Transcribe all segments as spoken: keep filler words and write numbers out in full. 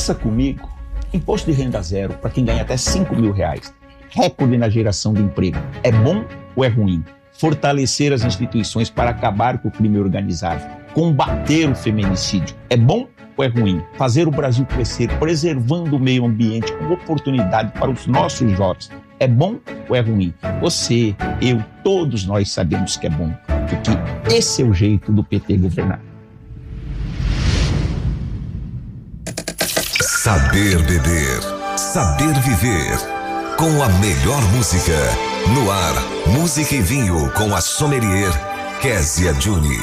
Pensa comigo, imposto de renda zero para quem ganha até cinco mil reais. Recorde na geração de emprego. É bom ou é ruim? Fortalecer as instituições para acabar com o crime organizado. Combater o feminicídio. É bom ou é ruim? Fazer o Brasil crescer, preservando o meio ambiente com oportunidade para os nossos jovens. É bom ou é ruim? Você, eu, todos nós sabemos que é bom. Porque esse é o jeito do P T governar. Saber beber, saber viver. Com a melhor música. No ar, Música e Vinho com a sommelier Kézia Juni.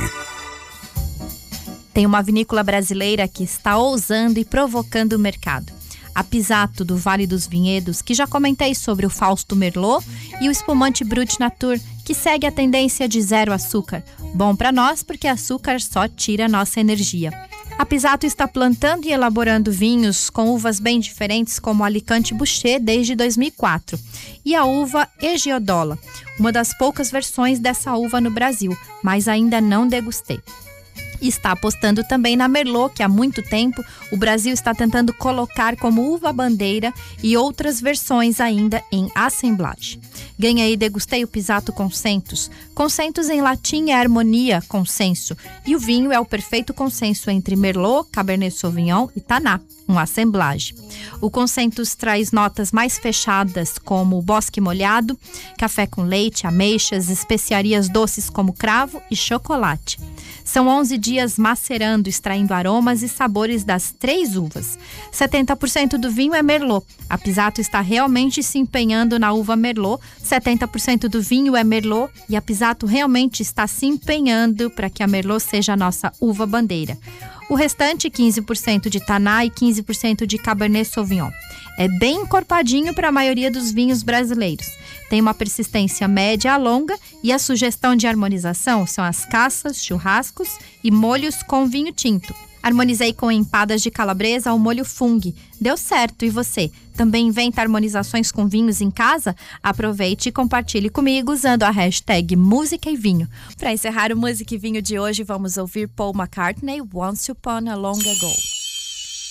Tem uma vinícola brasileira que está ousando e provocando o mercado. A Pisato, do Vale dos Vinhedos, que já comentei sobre o Fausto Merlot, e o espumante Brut Natur, que segue a tendência de zero açúcar. Bom para nós, porque açúcar só tira nossa energia. A Pisato está plantando e elaborando vinhos com uvas bem diferentes, como o Alicante Bouschet desde dois mil e quatro, e a uva Egiodola, uma das poucas versões dessa uva no Brasil, mas ainda não degustei. Está apostando também na Merlot, que há muito tempo o Brasil está tentando colocar como uva bandeira, e outras versões ainda em assemblagem. Ganhei e degustei o Pisato Concentus. Concentus em latim é harmonia, consenso, e o vinho é o perfeito consenso entre Merlot, Cabernet Sauvignon e Taná, um assemblage. O Concentus traz notas mais fechadas, como bosque molhado, café com leite, ameixas, especiarias doces como cravo e chocolate. São onze dias macerando, extraindo aromas e sabores das três uvas. setenta por cento do vinho é Merlot. A Pisato está realmente se empenhando na uva Merlot. setenta por cento do vinho é Merlot e a Pisato realmente está se empenhando para que a Merlot seja a nossa uva bandeira. O restante, quinze por cento de Taná e quinze por cento de Cabernet Sauvignon. É bem encorpadinho para a maioria dos vinhos brasileiros. Tem uma persistência média a longa e a sugestão de harmonização são as caças, churrascos e molhos com vinho tinto. Harmonizei com empadas de calabresa ao molho fungo. Deu certo, e você? Também inventa harmonizações com vinhos em casa? Aproveite e compartilhe comigo usando a hashtag Música e Vinho. Para encerrar o Música e Vinho de hoje, vamos ouvir Paul McCartney, Once Upon a Long Ago.